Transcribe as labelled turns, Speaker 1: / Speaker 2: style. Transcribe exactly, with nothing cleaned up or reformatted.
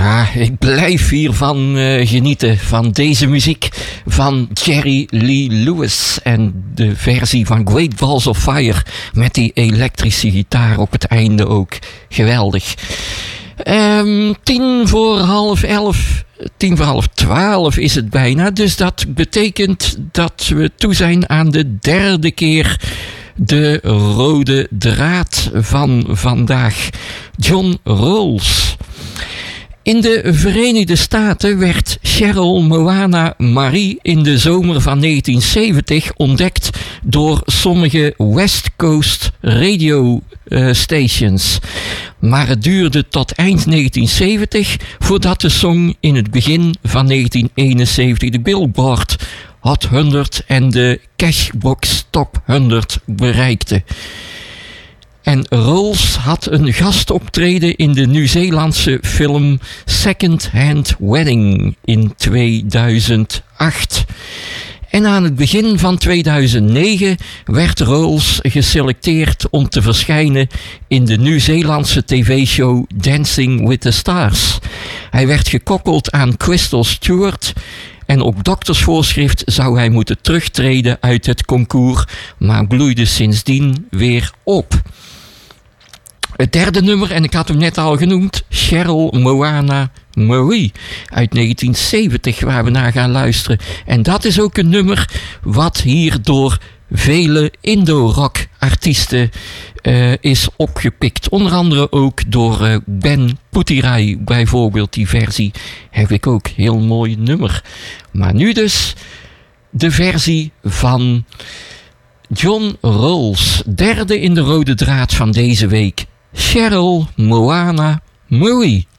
Speaker 1: Ja, ik blijf hiervan uh, genieten, van deze muziek van Jerry Lee Lewis en de versie van Great Balls of Fire met die elektrische gitaar op het einde ook. Geweldig. Um, tien voor half elf, tien voor half twaalf is het bijna, dus dat betekent dat we toe zijn aan de derde keer de rode draad van vandaag. John Rawls. In de Verenigde Staten werd Cheryl Moana Marie in de zomer van negentien zeventig ontdekt door sommige West Coast radio uh, stations. Maar het duurde tot eind negentien zeventig voordat de song in het begin van negentien eenenzeventig de Billboard Hot honderd en de Cashbox Top honderd bereikte. En Rawls had een gastoptreden in de Nieuw-Zeelandse film Second Hand Wedding in tweeduizend acht. En aan het begin van tweeduizend negen werd Rawls geselecteerd om te verschijnen in de Nieuw-Zeelandse tv-show Dancing with the Stars. Hij werd gekoppeld aan Crystal Stewart en op doktersvoorschrift zou hij moeten terugtreden uit het concours, maar bloeide sindsdien weer op. Het derde nummer, en ik had hem net al genoemd, Cheryl Moana Marie uit negentien zeventig, waar we naar gaan luisteren. En dat is ook een nummer wat hier door vele Indo-rock artiesten uh, is opgepikt. Onder andere ook door uh, Ben Putirai bijvoorbeeld. Die versie heb ik ook. Heel mooi nummer. Maar nu dus de versie van John Rawls. Derde in de rode draad van deze week. Cheryl Moana Marie.